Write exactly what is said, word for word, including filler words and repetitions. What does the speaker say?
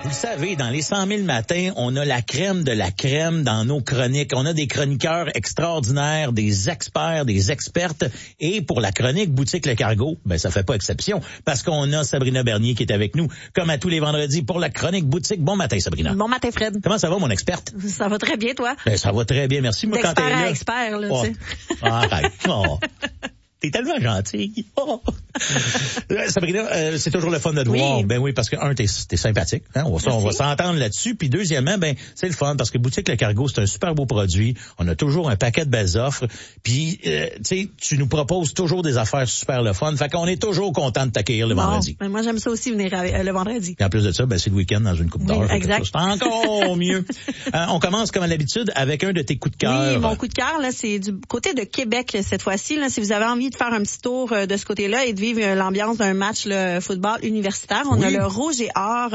Vous le savez, dans les cent mille matins, on a la crème de la crème dans nos chroniques. On a des chroniqueurs extraordinaires, des experts, des expertes. Et pour la chronique Boutique Le Cargo, ben ça fait pas exception parce qu'on a Sabrina Bernier qui est avec nous, comme à tous les vendredis, pour la chronique Boutique. Bon matin, Sabrina. Bon matin, Fred. Comment ça va, mon experte? Ça va très bien, toi? Ben, ça va très bien, merci. Moi, quand t'es D'expert là... à expert, là, oh. tu sais. Arrête. Oh. T'es tellement gentil. Oh. Sabrina, euh, c'est toujours le fun de te oui. voir. Ben oui, parce que un, t'es, t'es sympathique. Hein? On, va, on va s'entendre là-dessus. Puis deuxièmement, ben c'est le fun parce que Boutique Le Cargo, c'est un super beau produit. On a toujours un paquet de belles offres. Puis, euh, tu sais, tu nous proposes toujours des affaires super le fun. Fait qu'on est toujours content de t'accueillir le bon, vendredi. Ben moi, j'aime ça aussi venir euh, le vendredi. Et en plus de ça, ben c'est le week-end dans une coupe d'heure. Oui, exact. C'est encore mieux. Euh, on commence comme à l'habitude avec un de tes coups de cœur. Oui, mon coup de cœur, là, c'est du côté de Québec cette fois-ci. Là, si vous avez envie de faire un petit tour de ce côté-là et de vivre l'ambiance d'un match là, football universitaire, on oui. a le Rouge et Or